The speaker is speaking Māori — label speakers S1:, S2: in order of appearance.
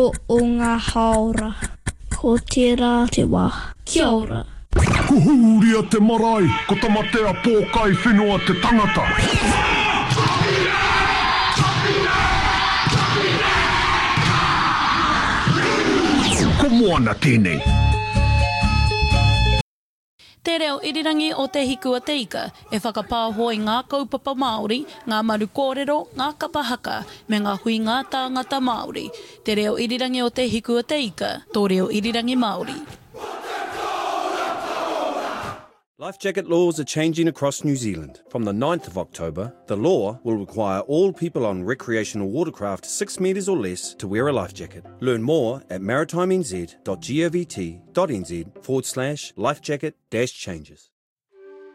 S1: o ngā haora. Ko tērā te wā. Kia ora.
S2: Ko huuria te marae, ko tamatea pōkai whenua te tangata. Ko moana tēnei.
S3: Te reo irirangi o te hiku a te ika e whakapāhoi ngā kaupapa Māori, ngā maru kōrero, ngā kapahaka me ngā hui ngā tāngata Māori. Te reo irirangi o te hiku a te ika, tō reo irirangi Māori.
S4: Life jacket laws are changing across New Zealand. From the 9th of October, the law will require all people on recreational watercraft 6 metres or less to wear a life jacket. Learn more at maritimez.govt.nz/lifejacket-changes.